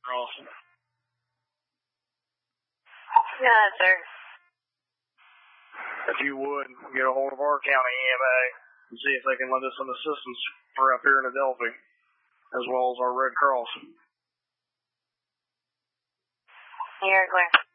Cross. Yeah, sir. If you would, get a hold of our county EMA and see if they can lend us some assistance for up here in Adelphi, as well as our Red Cross. You're clear.